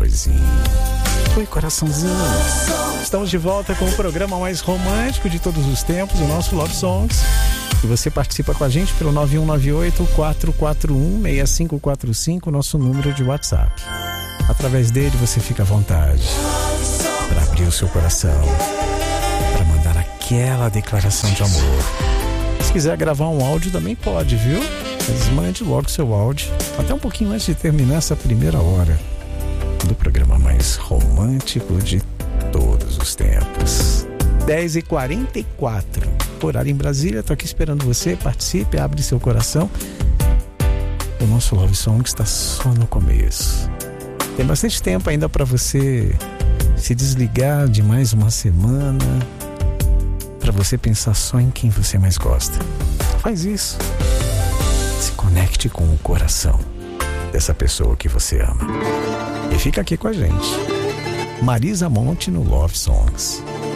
amorzinho. Oi, coraçãozinho. Estamos de volta com o programa mais romântico de todos os tempos, o nosso Love Songs. E você participa com a gente pelo 9198-441-6545, nosso número de WhatsApp. Através dele você fica à vontade para abrir o seu coração, para mandar aquela declaração de amor. Se quiser gravar um áudio também pode, viu? Mas mande logo seu áudio, até um pouquinho antes de terminar essa primeira hora do programa mais romântico de todos os tempos. 10h44, horário em Brasília. Tô aqui esperando você, participe, abre seu coração. O nosso Love Song está só no começo. Tem bastante tempo ainda para você se desligar de mais uma semana, para você pensar só em quem você mais gosta. Faz isso. Se conecte com o coração dessa pessoa que você ama. E fica aqui com a gente. Marisa Monte no Love Songs.